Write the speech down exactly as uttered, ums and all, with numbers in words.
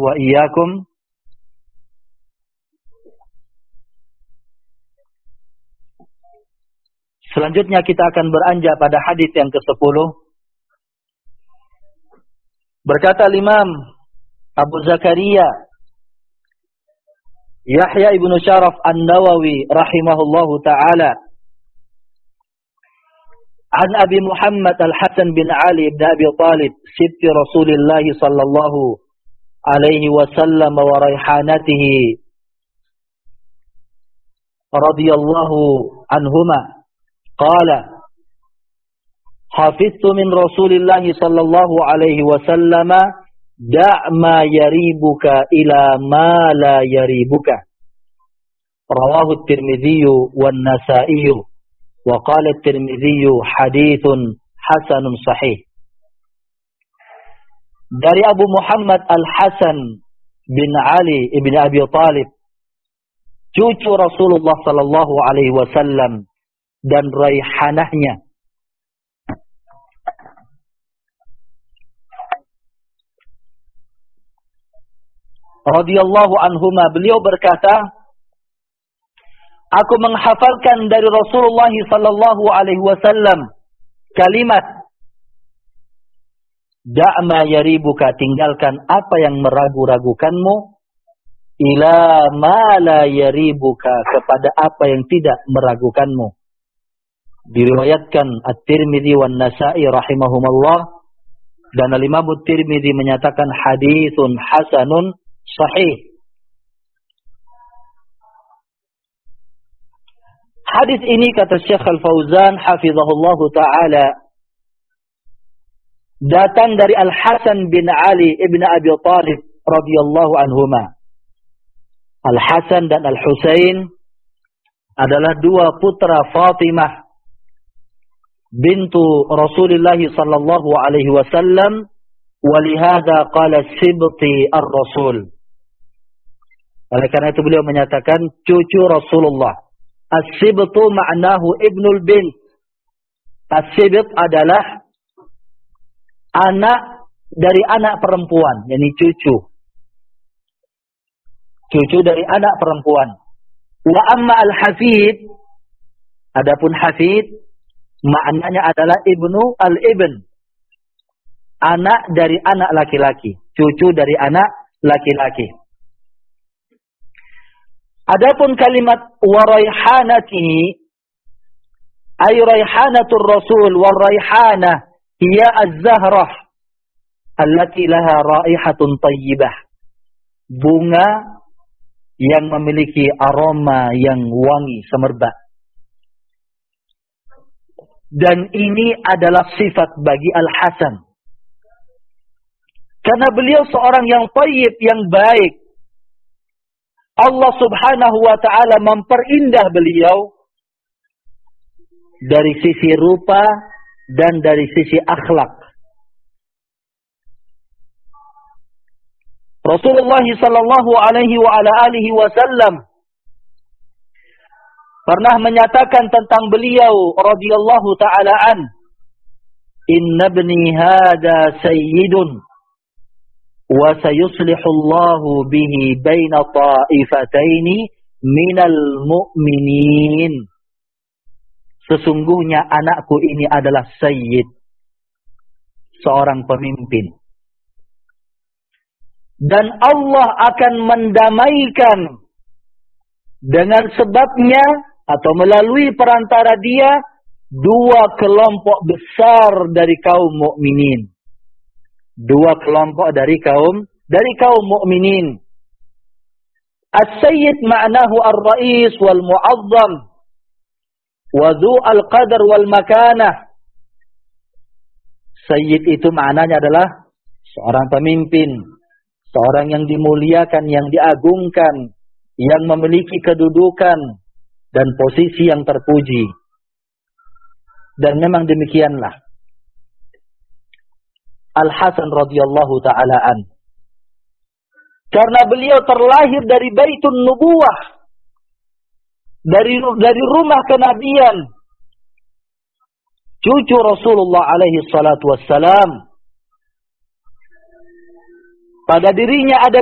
wa iyyakum. Selanjutnya kita akan beranjak pada hadis yang kesepuluh. Berkata Imam Abu Zakaria Yahya ibnu Syaraf An-Nawawi rahimahullahu ta'ala an Abi Muhammad Al-Hasan bin Ali ibn Abi Talib sibti Rasulillah sallallahu alaihi wasallam wa raihanatihi radhiyallahu anhuma qala hafiztu min Rasulillah sallallahu alaihi wasallam da' ma yaribuka ila ma la yaribuka rawahu at-Tirmidzi wan Nasa'i wa qala at-Tirmidzi haditsun hasanun sahih. Dari Abu Muhammad Al-Hasan bin Ali ibn Abi Talib, cucu Rasulullah sallallahu alaihi wasallam dan raihanahnya, radhiyallahu anhuma, beliau berkata, aku menghafalkan dari Rasulullah sallallahu alaihi wasallam kalimat da'ma yaribuka, tinggalkan apa yang meragu-ragukanmu, ila ma la yaribuka, kepada apa yang tidak meragukanmu. Diriwayatkan At-Tirmidzi wan Nasa'i rahimahumullah, dan Al-Imam At-Tirmidzi menyatakan haditsun hasanun sahih. Hadis ini, kata Syekh Al-Fauzan hafizahullahu ta'ala, datang dari Al-Hasan bin Ali ibn Abi Talib radhiyallahu anhuma. Al-Hasan dan Al-Husain adalah dua putra Fatimah bintu Rasulullah sallallahu alaihi wasallam, walihada qala sibti ar-Rasul. Oleh karena itu beliau menyatakan cucu Rasulullah. As-sibtu ma'nahu ibnul bint. As-sibt adalah anak dari anak perempuan, yakni cucu. Cucu dari anak perempuan. Wa amma al-hafid, adapun hafid maknanya adalah ibnu al-ibn, anak dari anak laki-laki, cucu dari anak laki-laki. Adapun kalimat wa raihanatihi, ay raihanatur rasul, wa raihanah hiya az-zahrah allati laha raihatun tayyibah, bunga yang memiliki aroma yang wangi, semerbak. Dan ini adalah sifat bagi Al-Hasan, karena beliau seorang yang tayyib, yang baik. Allah subhanahu wa ta'ala memperindah beliau dari sisi rupa dan dari sisi akhlak. Rasulullah sallallahu alaihi wa ala alihi wasallam pernah menyatakan tentang beliau radhiyallahu ta'ala an, inna ibni hada sayyidun wa sayuslihu Allahu bihi baina ta'ifataini minal mu'minin. Sesungguhnya anakku ini adalah sayyid, seorang pemimpin, dan Allah akan mendamaikan dengan sebabnya atau melalui perantara dia dua kelompok besar dari kaum mukminin. Dua kelompok dari kaum dari kaum mukminin. As-sayyid ma'nahu ar-rais wal mu'azzam wa dhu al-qadar wal makanah. Sayyid itu maknanya adalah seorang pemimpin, seorang yang dimuliakan, yang diagungkan, yang memiliki kedudukan dan posisi yang terpuji. Dan memang demikianlah Al-Hasan radhiyallahu ta'ala an. Karena beliau terlahir dari baitun nubuwah, dari dari rumah kenabian, cucu Rasulullah alaihi salatu wassalam. Pada dirinya ada